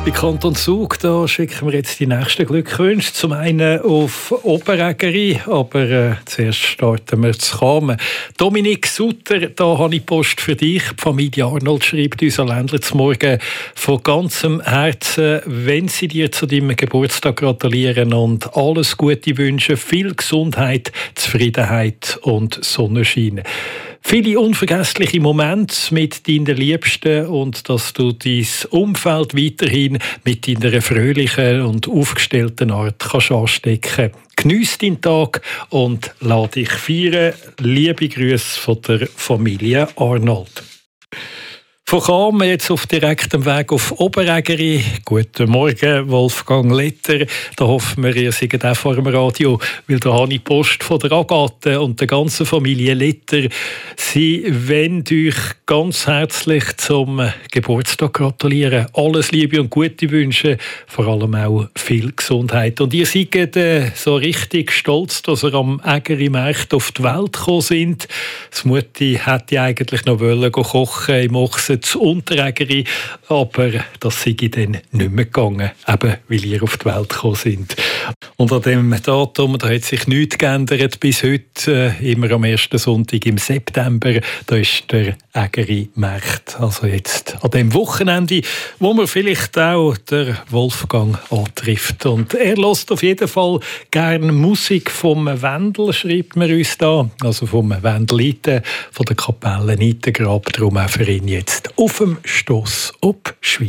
Im Kanton Zug, da schicken wir jetzt die nächsten Glückwünsche. Zum einen auf Oberägeri, aber zuerst starten wir zu Kamen. Dominik Sutter, da habe ich Post für dich. Die Familie Arnold schreibt uns an Ländler zum Morgen von ganzem Herzen, wenn sie dir zu deinem Geburtstag gratulieren und alles Gute wünschen, viel Gesundheit, Zufriedenheit und Sonnenschein. Viele unvergessliche Momente mit deinen Liebsten und dass du dein Umfeld weiterhin mit deiner fröhlichen und aufgestellten Art kannst anstecken. Geniess deinen Tag und lass dich feiern. Liebe Grüße von der Familie Arnold. Von Cham jetzt auf direktem Weg auf Oberägeri. Guten Morgen, Wolfgang Letter. Da hoffen wir, ihr seid auch vor dem Radio, weil da habe ich Post von der Agathe und der ganzen Familie Letter. Sie wollen euch ganz herzlich zum Geburtstag gratulieren. Alles Liebe und Gute wünschen, vor allem auch viel Gesundheit. Und ihr seid so richtig stolz, dass ihr am Ägeri-Markt auf die Welt gekommen sind. Das Mutti hätte eigentlich noch kochen im Ochsen zu Unterägeri, aber das sei dann nicht mehr gegangen, eben weil ihr auf die Welt gekommen sind. Und an dem Datum, da hat sich nichts geändert bis heute, immer am ersten Sonntag im September, da ist der Ägeri-Markt. Also jetzt an dem Wochenende, wo man vielleicht auch der Wolfgang antrifft. Und er hört auf jeden Fall gerne Musik vom Wendel, schreibt man uns da, also vom Wendel Iten, von der Kapelle Itengrab, darum auch für ihn jetzt auf dem Stoss ob Schweiz.